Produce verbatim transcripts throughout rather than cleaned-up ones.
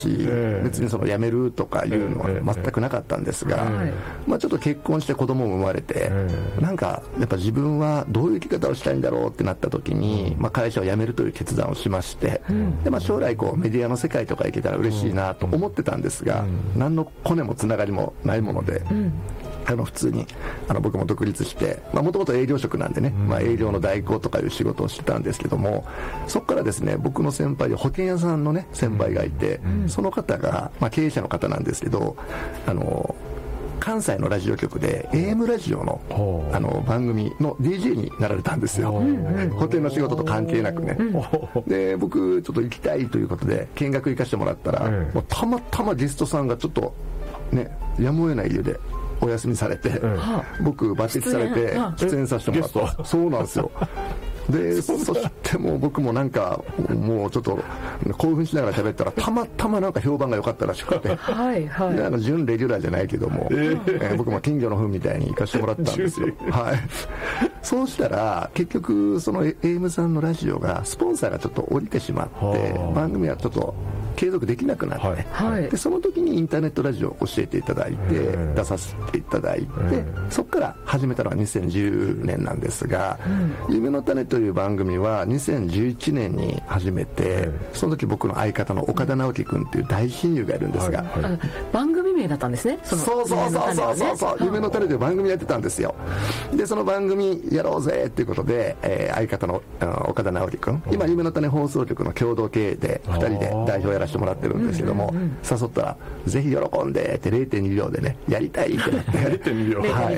別にその辞めるとかいうのは全くなかったんですが、まあ、ちょっと結婚して子供も生まれて、なんかやっぱ自分はどういう生き方をしたいんだろうってなった時に、まあ、会社を辞めるという決断をしまして、で、まあ、将来こうメディアの世界とか行けたら嬉しいなと思ってたんですが、何のコネもつながりもないもので、あの普通にあの僕も独立して、もともと営業職なんでね、まあ、営業の代行とかいう仕事をしてたんですけども、そこからですね、僕の先輩で保険屋さんのね先輩がいて、その方が、まあ、経営者の方なんですけど、あの関西のラジオ局で エーエム ラジオ の, あの番組の ディージェー になられたんですよ。保険の仕事と関係なくね。で、僕ちょっと行きたいということで見学行かせてもらったら、もうたまたまゲストさんがちょっとね、やむを得ない理由でお休みされて、うん、僕抜擢されて出演させてもらった。そうなんですよ。で、そしてもう僕もなんかもうちょっと興奮しながら喋ったら、たまたまなんか評判が良かったらしくて、はいはい、で、あの準レギュラーじゃないけども、えーえー、僕も金魚の糞みたいに行かせてもらったんですよ。はい。そうしたら結局その エーエム さんのラジオがスポンサーがちょっと降りてしまって番組はちょっと継続できなくなって、はい、でその時にインターネットラジオを教えていただいて出させていただいて、そこから始めたのはにせんじゅうねんなんですが、うん、夢の種という番組はにせんじゅういちねんに始めて、その時僕の相方の岡田直樹君っていう大親友がいるんですが、はいはい、 番組名だったんですね。そのそうそうそうそうそうそう、夢の種という番組やってたんですよ。でその番組やろうぜっていうことで、えー、相方の岡田直樹君、今夢の種放送局の共同経営でふたりで代表やらせてもらってるんですけども、うんうんうん、誘ったらぜひ喜んでって れいてんにびょうでねやりたいってなってれいてんにびょう、はい、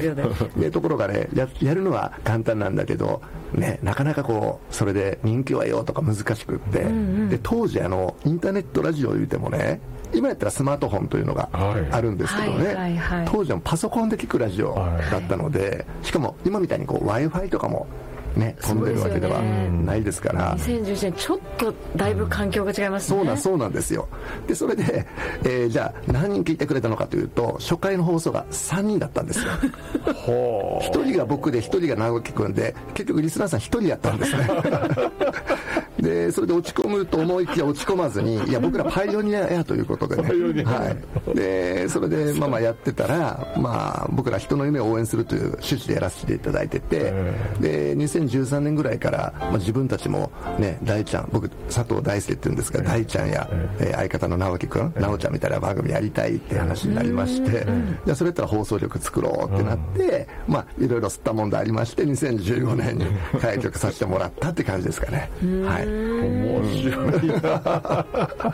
でところがね や, やるのは簡単なんだけどね、なかなかこうそれで人気はよとか難しくって、うんうん、で当時あのインターネットラジオを言うてもね、今やったらスマートフォンというのがあるんですけどね、はいはいはいはい、当時はパソコンで聞くラジオだったので、はい、しかも今みたいにこう Wi-Fi とかもね、飛んでるわけではないですから、 にせんじゅういちねんちょっとだいぶ環境が違いますね。 そうなん、そうなんですよ。でそれで、えー、じゃあ何人聞いてくれたのかというと、初回の放送がさんにんだったんですよ。ひとりが僕でひとりが直樹君で、結局リスナーさんひとりやったんですね。でそれで落ち込むと思いきや落ち込まずに、いや僕らパイオニアやということでね、はい、でそれでまあまあやってたら、まあ、僕ら人の夢を応援するという趣旨でやらせていただいてて、でにせんじゅうさんねんぐらいから、まあ、自分たちもね、大ちゃん、僕佐藤大輔って言うんですが、大ちゃんや、えー、相方の直樹君、直ちゃんみたいな番組やりたいって話になりまして、じゃあそれやったら放送局作ろうってなって、まあいろいろ吸ったもんでありまして、にせんじゅうごねんに開局させてもらったって感じですかね。はい、 面白いな。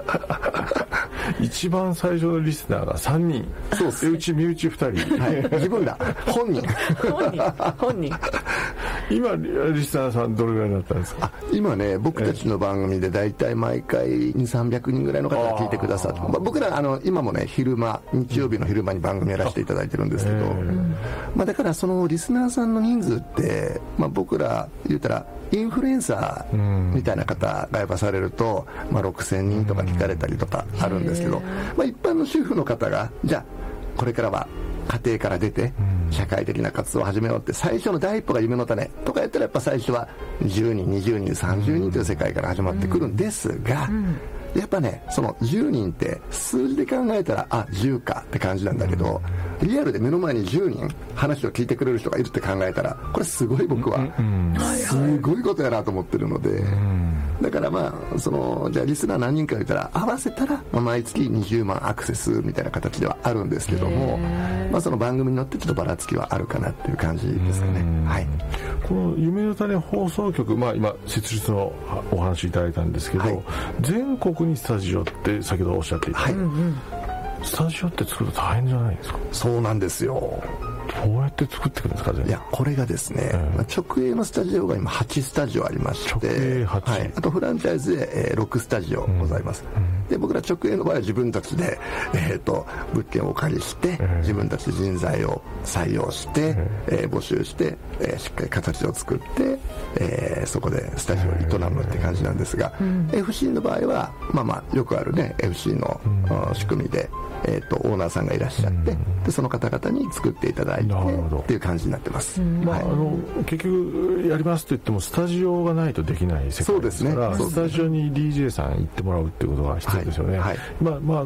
一番最初のリスナーがさんにん、そうです。うち身内ふたり、 はい、自分だ本人本人本人今リスナーさんどれぐらいだったんですか？ あ、今ね、僕たちの番組でだいたい毎回にせんさんびゃくにんぐらいの方が聞いてくださって、まあ、僕らあの今もね、昼間日曜日の昼間に番組やらせていただいてるんですけど、まあ、だからそのリスナーさんの人数って、まあ、僕ら言ったらインフルエンサーみたいな方がやっぱされると、まあ、ろくせんにんとか聞かれたりとかあるんですけど、まあ、一般の主婦の方がじゃあこれからは家庭から出て社会的な活動を始めようって最初の第一歩が夢の種とかやったら、やっぱ最初はじゅうにんにじゅうにんさんじゅうにんという世界から始まってくるんですが、やっぱね、そのじゅうにんって数字で考えたらあじゅうかって感じなんだけど、リアルで目の前にじゅうにん話を聞いてくれる人がいるって考えたら、これすごい僕はすごいことやなと思ってるので、だからまあそのじゃあリスナー何人か言ったら合わせたら、まあ、毎月にじゅうまんアクセスみたいな形ではあるんですけども、まあ、その番組によってちょっとばらつきはあるかなっていう感じですかね。はい、 この夢の種放送局、まあ、今設立のお話いただいたんですけど、はい、全国にスタジオって先ほどおっしゃっていた、はい、スタジオって作ると大変じゃないですか？ そうなんですよ。 どうやって作っていくんですか？いや、これがですね、うん、直営のスタジオが今はちスタジオありまして、直営はち、はい、あとフランチャイズで、えー、ろくスタジオございます、うん、で僕ら直営の場合は自分たちで、えー、と物件をお借りして、うん、自分たちで人材を採用して、うん、えー、募集して、えー、しっかり形を作って、えー、そこでスタジオを営むって感じなんですが、うん、エフシー の場合はまあまあよくあるね エフシー の、うん、仕組みで、えー、とオーナーさんがいらっしゃって、うん、でその方々に作っていただいてっていう感じになってます、 まあ、はい、あの結局やりますと言ってもスタジオがないとできない世界ですから、そうですね、スタジオに ディージェー さん行ってもらうっていうことが必要ですよね、はいはい、まあまあ、